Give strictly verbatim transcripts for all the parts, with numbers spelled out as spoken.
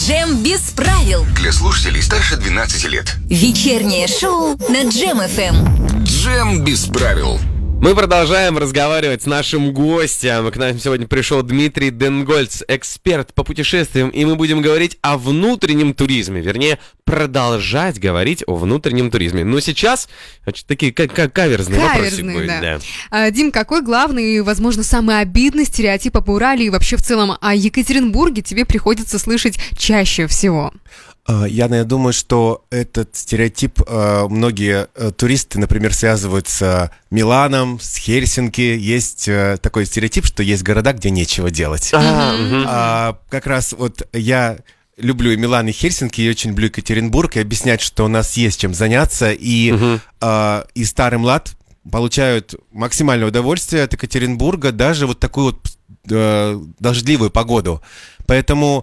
Джем без правил. Для слушателей старше двенадцати лет. Вечернее шоу на Джем эф эм. Джем без правил. Мы продолжаем разговаривать с нашим гостем. К нам сегодня пришел Дмитрий Денгольц, эксперт по путешествиям, и мы будем говорить о внутреннем туризме, вернее, продолжать говорить о внутреннем туризме. Но сейчас значит, такие как, как каверзные вопросы будут. Да. Да. А, Дим, какой главный и, возможно, самый обидный стереотип об Урале и вообще в целом о Екатеринбурге тебе приходится слышать чаще всего? Я, наверное, думаю, что этот стереотип многие туристы, например, связывают с Миланом, с Хельсинки. Есть такой стереотип, что есть города, где нечего делать. А, угу. А, как раз вот я люблю и Милан, и Хельсинки, и очень люблю Екатеринбург, и объяснять, что у нас есть чем заняться, и, угу. а, и старый млад получают максимальное удовольствие от Екатеринбурга, даже вот такую вот э, дождливую погоду. Поэтому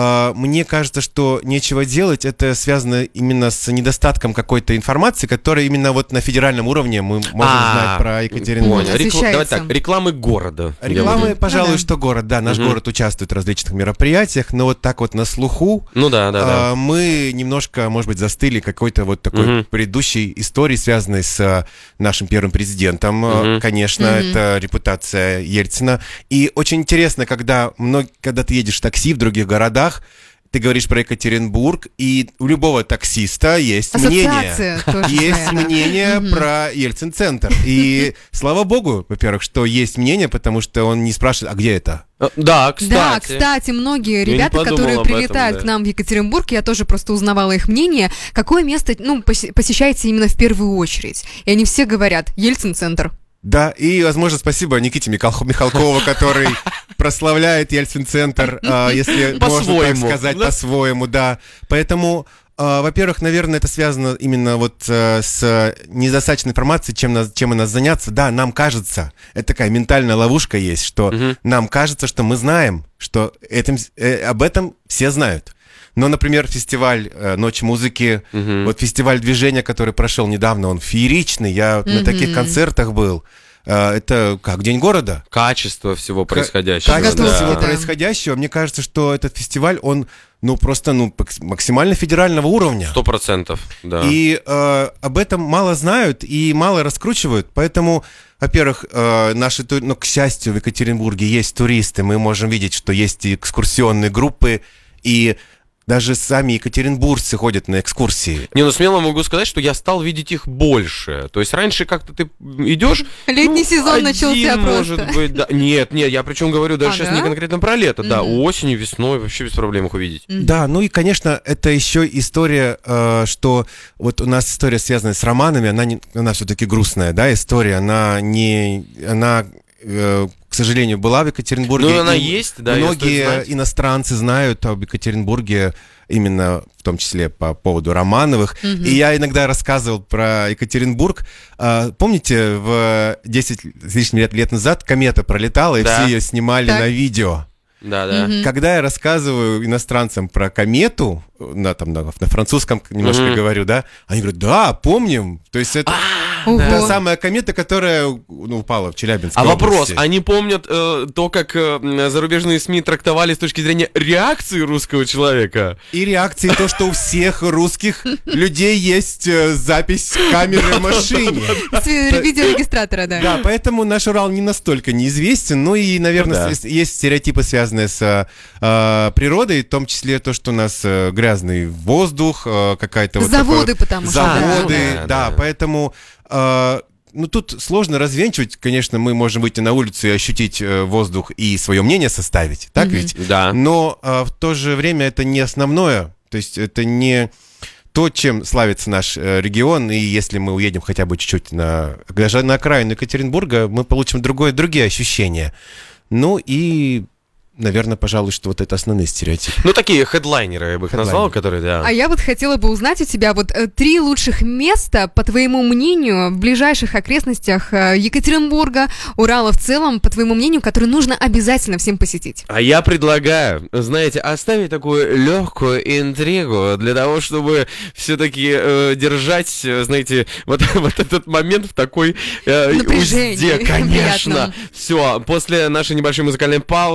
мне кажется, что нечего делать, это связано именно с недостатком какой-то информации, которая именно вот на федеральном уровне мы можем А, знать про Екатеринбург. Понял. Рекла- Давай так, рекламы города. Рекламы, пожалуй, Ну да. что город, да, наш Мгм. город участвует в различных мероприятиях, но вот так вот на слуху Ну да, да, да. а, мы немножко, может быть, застыли какой-то вот такой Мгм. предыдущей истории, связанной с а, нашим первым президентом. А, Мгм. Конечно, Мгм. это репутация Ельцина. И очень интересно, когда, мног... когда ты едешь в такси в других городах, ты говоришь про Екатеринбург, и у любого таксиста есть мнение. Ассоциация тоже Есть своя, да. мнение Мгм. про Ельцин-центр. И слава богу, во-первых, что есть мнение, потому что он не спрашивает, а где это? А, Да, кстати. Да, кстати, многие не ребята, подумал которые об этом, прилетают да. к нам в Екатеринбург, я тоже просто узнавала их мнение, какое место, ну, поси- посещаете именно в первую очередь. И они все говорят: Ельцин-центр. Да, и, возможно, спасибо Никите Михал- Михалкову, который прославляет Ельцин-центр, а, если можно так По-своему, сказать, да? по-своему, да. Поэтому, а, во-первых, наверное, это связано именно вот а, с недостаточной информацией, чем, нас, чем у нас заняться. Да, нам кажется, это такая ментальная ловушка есть, что Мгм. нам кажется, что мы знаем, что этим, э, об этом все знают. Но, например, фестиваль э, «Ночь музыки», Мгм. вот фестиваль движения, который прошел недавно, он фееричный, я на Мгм. таких концертах был. Э, это как День города. Качество всего происходящего. Качество Готовьте, всего да. происходящего. Мне кажется, что этот фестиваль, он ну просто ну пак- максимально федерального уровня. Сто процентов, да. И э, об этом мало знают и мало раскручивают, поэтому, во-первых, э, наши, ту- ну, к счастью, в Екатеринбурге есть туристы, мы можем видеть, что есть и экскурсионные группы, и даже сами екатеринбуржцы ходят на экскурсии. Не, ну смело могу сказать, что я стал видеть их больше. То есть раньше как-то ты идешь... Летний ну, сезон один, начался может просто. быть, да. Нет, нет, я причем говорю даже А, сейчас да? не конкретно про лето, да, Мгм. осенью, весной, вообще без проблем их увидеть. Да, ну и, конечно, это еще история, э, что вот у нас история, связанная с романами, она, не, она все-таки грустная, да, история, она не, она, э, к сожалению, была в Екатеринбурге. Ну, она и есть, да, её стоит многие знать. иностранцы знают об Екатеринбурге именно в том числе по поводу Романовых. Мгм. И я иногда рассказывал про Екатеринбург. А, помните, в десять с лишним лет, лет назад комета пролетала, и Да. все ее снимали Так. на видео. Да, да. Мгм. Когда я рассказываю иностранцам про комету, на, там, на, на французском немножко Мгм. говорю, да, они говорят, да, помним. То есть это Ого. та самая комета, которая ну, упала в Челябинской А вопрос, области. они помнят э, то, как э, зарубежные СМИ трактовали с точки зрения реакции русского человека? И реакции то, что у всех русских людей есть э, запись камеры в машине. С ви- видеорегистратора, да. Да, поэтому наш Урал не настолько неизвестен. Ну и, наверное, Ну да. с- есть стереотипы, связанные с э, природой, в том числе то, что у нас э, грязный воздух, э, какая-то вот Заводы, такое- потому что, Заводы, да. да, Да, да. поэтому... э, ну, тут сложно развенчивать. Конечно, мы можем выйти на улицу и ощутить э, воздух и свое мнение составить, так Мгм. ведь? Да. Но э, в то же время это не основное. То есть это не то, чем славится наш э, регион. И если мы уедем хотя бы чуть-чуть на, даже на окраину Екатеринбурга, мы получим другое, другие ощущения. Ну и, наверное, пожалуй, что вот это основные стереотипы. Ну, такие хедлайнеры, я бы их назвал, Хедлайнеры. которые, да. А я вот хотела бы узнать у тебя вот э, три лучших места, по твоему мнению, в ближайших окрестностях э, Екатеринбурга, Урала в целом, по твоему мнению, которые нужно обязательно всем посетить. А я предлагаю, знаете, оставить такую легкую интригу для того, чтобы все-таки э, держать, э, знаете, вот, вот этот момент в такой э, Напряжении узде, конечно. приятном. Все, после нашей небольшой музыкальной паузы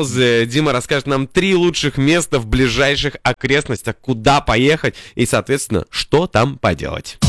Дима расскажет нам три лучших места в ближайших окрестностях, куда поехать и, соответственно, что там поделать.